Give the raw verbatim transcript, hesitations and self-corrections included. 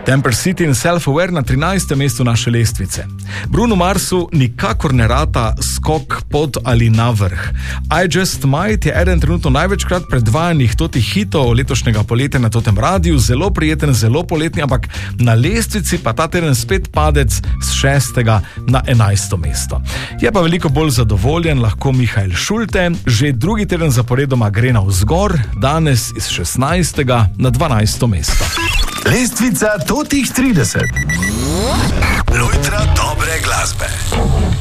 Temper City in Self-Aware na trinajstem mestu naše lestvice. Bruno Marsu nikakor ne rata skok pod ali na vrh. I Just Might je eden trenutno največkrat predvajanih totih hitov letošnjega poletja na totem radiju, zelo prijeten, zelo poletni, ampak na lestvici pa ta teden spet padec z šestega na enajsto mesto. Je pa veliko bolj zadovoljen lahko Mihael Schulte, že drugi teden zaporedoma gre navzgor, danes iz šestnajstega na dvanajsto mesto. Lestvica totih trideset. Lojtra dobre glasbe.